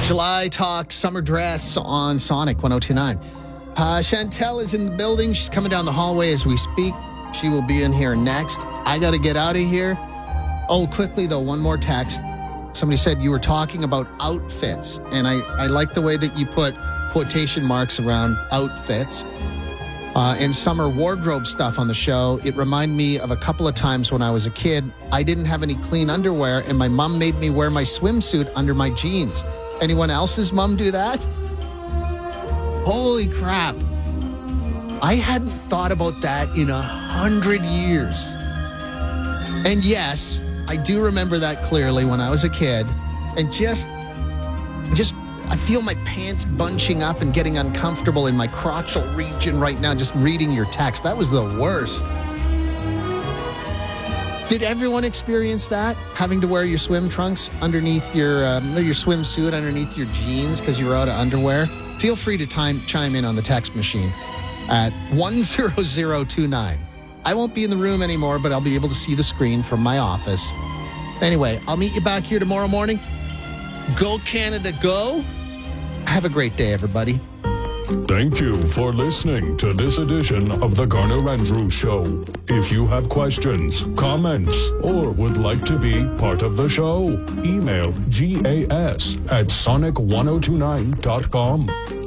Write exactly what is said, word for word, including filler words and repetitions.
July Talk Summer Dress on Sonic one oh two point nine. Uh, Chantel is in the building. She's coming down the hallway as we speak. She will be in here next. I got to get out of here. Oh, quickly, though, one more text. Somebody said you were talking about outfits, and I, I like the way that you put quotation marks around outfits uh, and summer wardrobe stuff on the show. It reminded me of a couple of times when I was a kid. I didn't have any clean underwear, and my mom made me wear my swimsuit under my jeans. Anyone else's mom do that? Holy crap. I hadn't thought about that in a hundred years. And yes, I do remember that clearly when I was a kid. And just, just, I feel my pants bunching up and getting uncomfortable in my crotchal region right now, just reading your text. That was the worst. Did everyone experience that? Having to wear your swim trunks underneath your, um, your swimsuit underneath your jeans because you were out of underwear? Feel free to time, chime in on the text machine at one zero zero two nine. I won't be in the room anymore, but I'll be able to see the screen from my office. Anyway, I'll meet you back here tomorrow morning. Go Canada, go. Have a great day, everybody. Thank you for listening to this edition of the Garner Andrews Show. If you have questions, comments, or would like to be part of the show, email gas at sonic ten twenty-nine dot com.